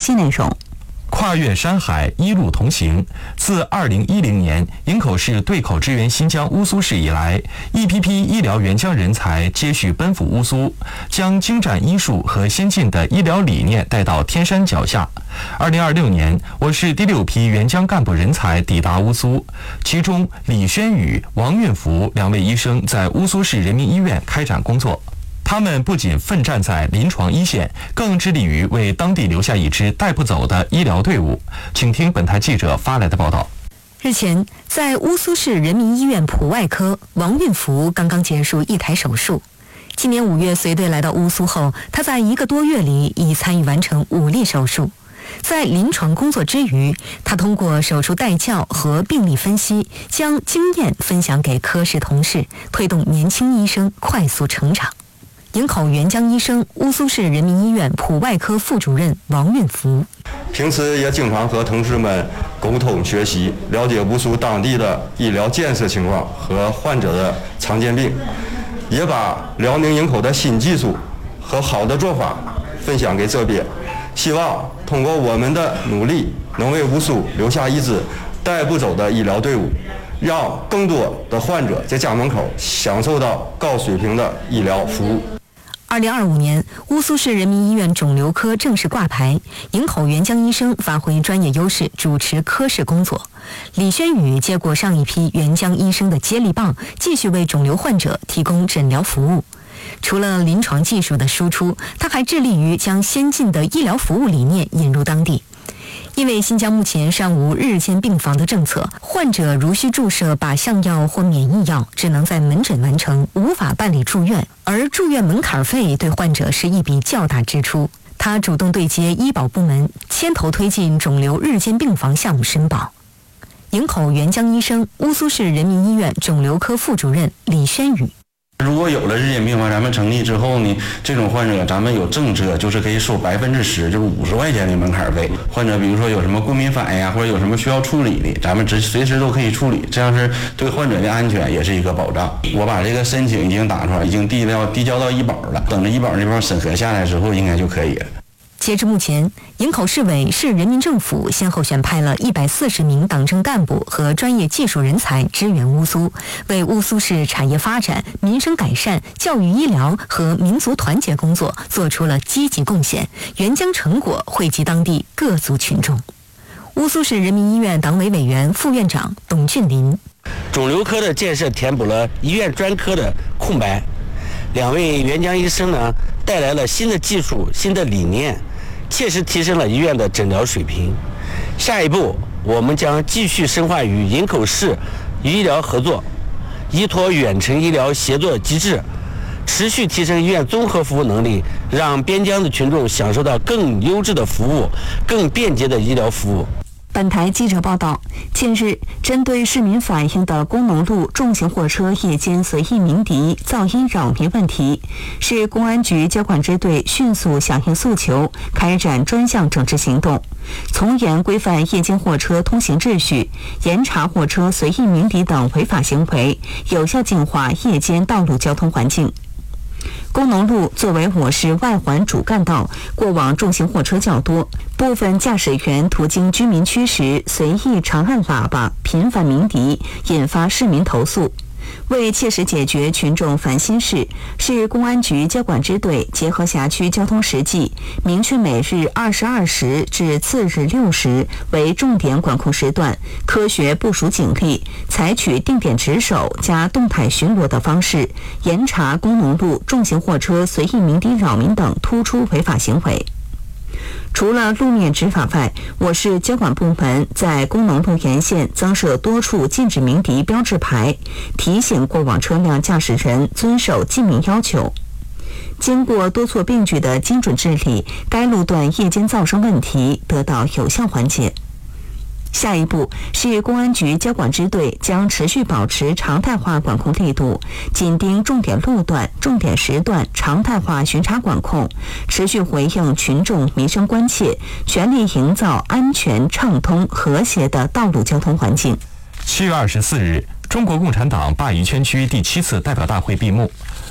细内容。 跨越山海，一路同行。自2010年营口市对口支援新疆乌苏市以来，一批批医疗援疆人才接续奔赴乌苏，将精湛医术和先进的医疗理念带到天山脚下。2026年，我市第6批援疆干部人才抵达乌苏，其中李轩宇、王运福2位医生在乌苏市人民医院开展工作。他们不仅奋战在临床一线，更致力于为当地留下一支带不走的医疗队伍。请听本台记者发来的报道。 日前，在乌苏市人民医院普外科，王运福刚刚结束一台手术。今年5月随队来到乌苏后，他在1个多月里已参与完成5例手术。在临床工作之余，他通过手术带教和病例分析，将经验分享给科室同事，推动年轻医生快速成长。营口援疆医生、乌苏市人民医院普外科副主任王运福， 平时也经常和同事们沟通学习，了解乌苏当地的医疗建设情况和患者的常见病，也把辽宁营口的新技术和好的做法分享给这边，希望通过我们的努力，能为乌苏留下一支带不走的医疗队伍，让更多的患者在家门口享受到高水平的医疗服务。 2025年，乌苏市人民医院肿瘤科正式挂牌，营口援疆医生发挥专业优势，主持科室工作。李轩宇接过上一批援疆医生的接力棒，继续为肿瘤患者提供诊疗服务。除了临床技术的输出，他还致力于将先进的医疗服务理念引入当地。因为新疆目前尚无日间病房的政策，患者如需注射靶向药或免疫药，只能在门诊完成，无法办理住院，而住院门槛费对患者是一笔较大支出。他主动对接医保部门，牵头推进肿瘤日间病房项目申报。营口援疆医生、乌苏市人民医院肿瘤科副主任李轩宇， 如果有了日间病房，咱们成立之后呢，这种患者咱们有政策，就是可以收10%，就是50块钱的门槛费。患者比如说有什么过敏反应啊，或者有什么需要处理的，咱们随时都可以处理，这样是对患者的安全也是一个保障。我把这个申请已经打出来，已经递交到医保了，等着医保那边审核下来之后，应该就可以了。 截至目前，营口市委、市人民政府先后选派了140名党政干部和专业技术人才支援乌苏，为乌苏市产业发展、民生改善、教育医疗和民族团结工作做出了积极贡献，援疆成果惠及当地各族群众。乌苏市人民医院党委委员、副院长董俊林， 肿瘤科的建设填补了医院专科的空白，2位援疆医生呢带来了新的技术、新的理念，切实提升了医院的诊疗水平。下一步，我们将继续深化与营口市医疗合作，依托远程医疗协作机制，持续提升医院综合服务能力，让边疆的群众享受到更优质的服务、更便捷的医疗服务。 本台记者报道，近日，针对市民反映的工农路重型货车夜间随意鸣笛、噪音扰民问题，市公安局交管支队迅速响应诉求，开展专项整治行动，从严规范夜间货车通行秩序，严查货车随意鸣笛等违法行为，有效净化夜间道路交通环境。工农路作为我市外环主干道，过往重型货车较多，部分驾驶员途经居民区时随意长按喇叭、频繁鸣笛，引发市民投诉。为切实解决群众烦心事，市公安局交管支队结合辖区交通实际，明确每日22时至次日6时为重点管控时段，科学部署警力，采取定点值守加动态巡逻的方式，严查工农路重型货车随意鸣笛扰民等突出违法行为。除了路面执法外，我市交管部门在工农路沿线增设多处禁止鸣笛标志牌，提醒过往车辆驾驶人遵守禁鸣要求。经过多措并举的精准治理，该路段夜间噪声问题得到有效缓解。下一步，市公安局交管支队将持续保持常态化管控力度，紧盯重点路段、重点时段常态化巡查管控，持续回应群众民生关切，全力营造安全、畅通、和谐的道路交通环境。 7月24日，中国共产党鲅鱼圈区第7次代表大会闭幕。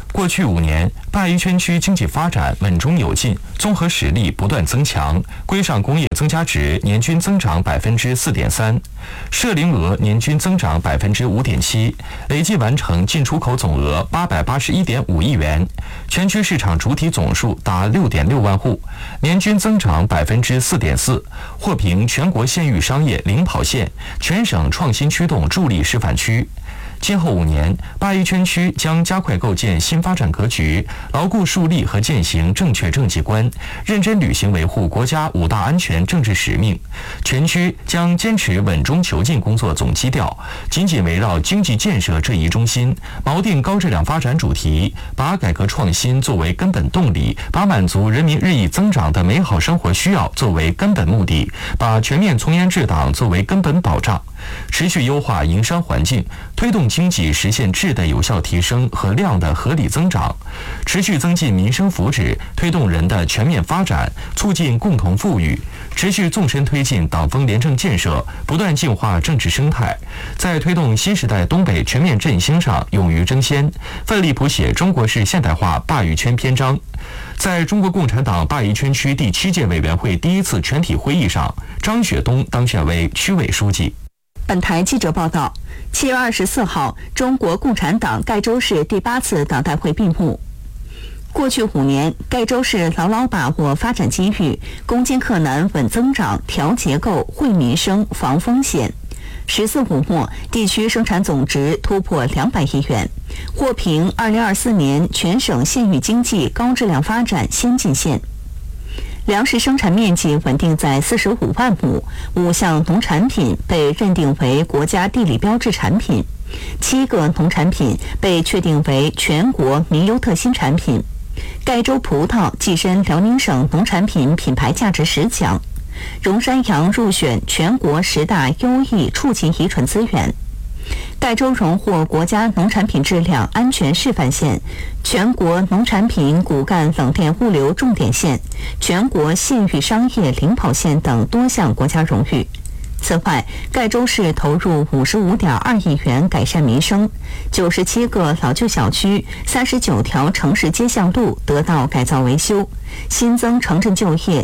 过去5年，鲅鱼圈区经济发展稳中有进，综合实力不断增强，规上工业增加值年均增长4.3%，涉零额年均增长5.7%，累计完成进出口总额881.5亿元，全区市场主体总数达6.6万户，年均增长4.4%，获评全国县域商业领跑县、全省创新驱动助力示范区。今后5年，鲅鱼圈区将加快构建新发展格局，牢固树立和践行正确政绩观，认真履行维护国家5大安全政治使命。全区将坚持稳中求进工作总基调，紧紧围绕经济建设这一中心，锚定高质量发展主题，把改革创新作为根本动力，把满足人民日益增长的美好生活需要作为根本目的，把全面从严治党作为根本保障。持续优化营商环境，推动经济实现质的有效提升和量的合理增长，持续增进民生福祉，推动人的全面发展，促进共同富裕，持续纵深推进党风廉政建设，不断净化政治生态，在推动新时代东北全面振兴上勇于争先，奋力谱写中国式现代化鲅鱼圈篇章。在中国共产党鲅鱼圈区第7届委员会第1次全体会议上，张雪冬当选为区委书记。 本台记者报道，7月24号，中国共产党盖州市第8次党代会闭幕。过去5年，盖州市牢牢把握发展机遇，攻坚克难，稳增长，调结构，惠民生，防风险。14五末，地区生产总值突破200亿元，获评2024年全省县域经济高质量发展先进县。粮食生产面积稳定在45万亩，5项农产品被认定为国家地理标志产品，7个农产品被确定为全国民优特新产品。盖州葡萄跻身辽宁省农产品品牌价值10奖，荣山羊入选全国10大优异畜禽遗传资源。盖州荣获国家农产品质量安全示范县、全国农产品骨干冷链物流重点县、全国县域商业领跑县等多项国家荣誉。此外，盖州市投入55.2亿元改善民生，97个老旧小区、39条城市街巷路得到改造维修，新增城镇就业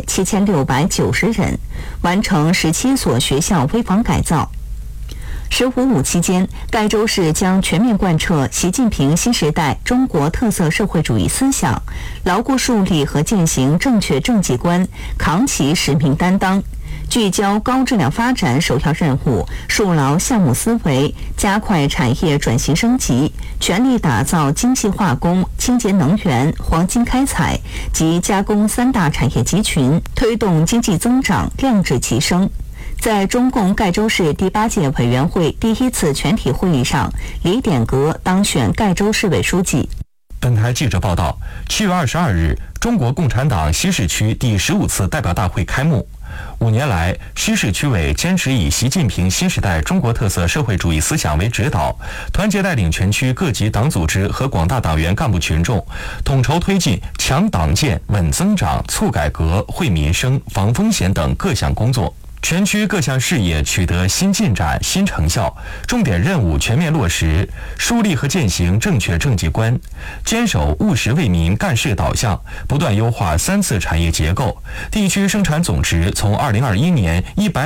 7690人，完成17所学校危房改造。15.5期间，盖州市将全面贯彻习近平新时代中国特色社会主义思想，牢固树立和践行正确政绩观，扛起使命担当，聚焦高质量发展首要任务，树牢项目思维，加快产业转型升级，全力打造精细化工、清洁能源、黄金开采及加工3大产业集群，推动经济增长量质齐升。在中共盖州市第8届委员会第1次全体会议上，李典革当选盖州市委书记。 本台记者报道，7月22日，中国共产党西市区第15次代表大会开幕。5年来，西市区委坚持以习近平新时代中国特色社会主义思想为指导，团结带领全区各级党组织和广大党员干部群众，统筹推进强党建、稳增长、促改革、惠民生、防风险等各项工作。全区各项事业取得新进展、新成效，重点任务全面落实，树立和践行正确政绩观，坚守务实为民干事导向，不断优化3次产业结构，地区生产总值从2021年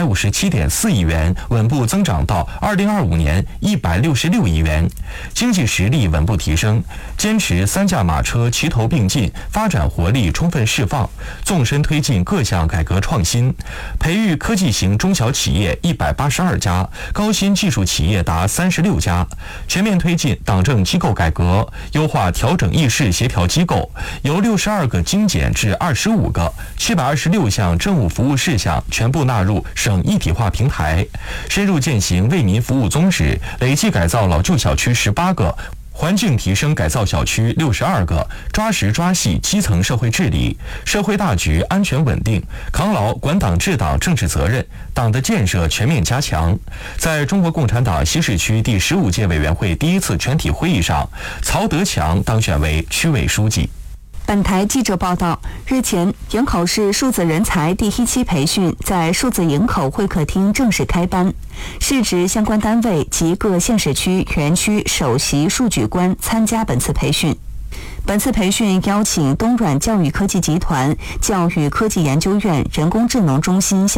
157.4亿元稳步增长到2025年166亿元，经济实力稳步提升，坚持3驾马车齐头并进，发展活力充分释放，纵深推进各项改革创新，培育科技型中小企业182家，高新技术企业达36家，全面推进党政机构改革，优化调整议事协调机构，由62个精简至25个，726项政务服务事项全部纳入省一体化平台，深入践行为民服务宗旨，累计改造老旧小区18个。环境提升改造小区62个，抓实抓细基层社会治理，社会大局安全稳定，扛牢管党治党政治责任，党的建设全面加强。在中国共产党西市区第15届委员会第1次全体会议上，曹德强当选为区委书记。 本台记者报道，日前，营口市数字人才第1期培训在数字营口会客厅正式开班，市直相关单位及各县市区、园区首席数据官参加本次培训。 本次培训邀请东软教育科技集团、教育科技研究院人工智能中心